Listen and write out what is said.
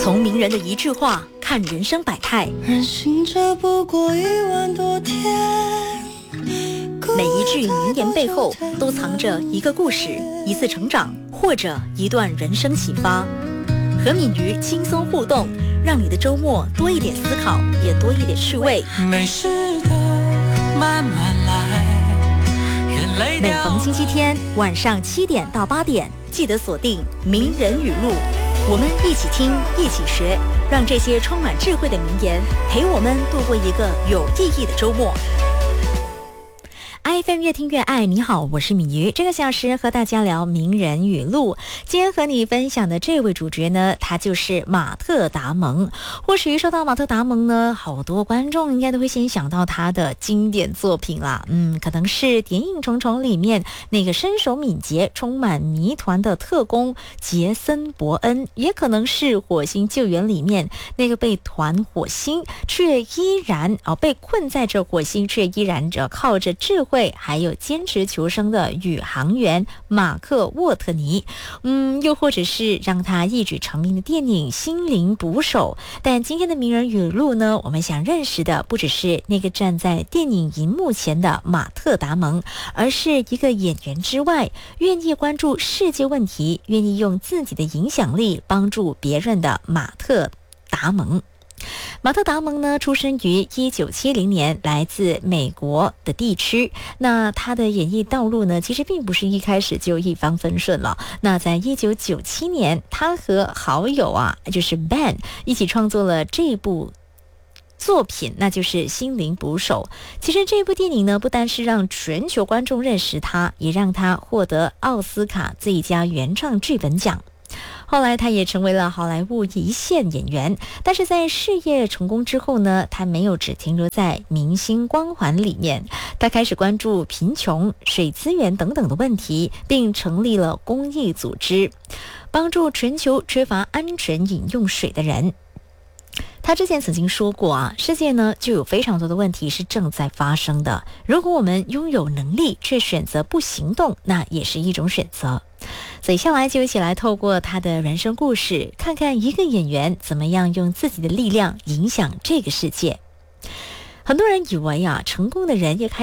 从名人的一句话看人生百态， 人行者不过1万多天， 每一句名言背后都藏着一个故事，一次成长，或者一段人生启发。和敏瑜轻松互动，让你的周末多一点思考，也多一点趣味。 没事的，慢慢来。 每逢星期天晚上7点到8点，记得锁定名人语录，我们一起听，一起学，让这些充满智慧的名言陪我们度过一个有意义的周末。iFM 越听越爱，你好，我是敏瑜。这个小时和大家聊名人语录。今天和你分享的这位主角呢，他就是马特·达蒙。或许说到马特·达蒙呢，好多观众应该都会先想到他的经典作品啦。可能是《谍影重重》里面那个身手敏捷、充满谜团的特工杰森·伯恩，也可能是《火星救援》里面那个被团火星却依然被困在这火星却依然靠着智慧还有坚持求生的宇航员马克·沃特尼，又或者是让他一举成名的电影《心灵捕手》。但今天的名人语录呢，我们想认识的不只是那个站在电影荧幕前的马特·达蒙，而是一个演员之外，愿意关注世界问题，愿意用自己的影响力帮助别人的马特·达蒙。马特·达蒙呢，出生于1970年，来自美国的地区。那他的演艺道路呢，其实并不是一开始就一帆风顺了。那在1997年，他和好友就是 Ben 一起创作了这部作品，那就是《心灵捕手》。其实这部电影呢，不单是让全球观众认识他，也让他获得奥斯卡最佳原创剧本奖。后来他也成为了好莱坞一线演员，但是在事业成功之后呢，他没有只停留在明星光环里面，他开始关注贫穷、水资源等等的问题，并成立了公益组织，帮助全球缺乏安全饮用水的人。他之前曾经说过世界呢就有非常多的问题是正在发生的，如果我们拥有能力却选择不行动，那也是一种选择。所以下来就一起来透过他的人生故事，看看一个演员怎么样用自己的力量影响这个世界。很多人以为成功的人也开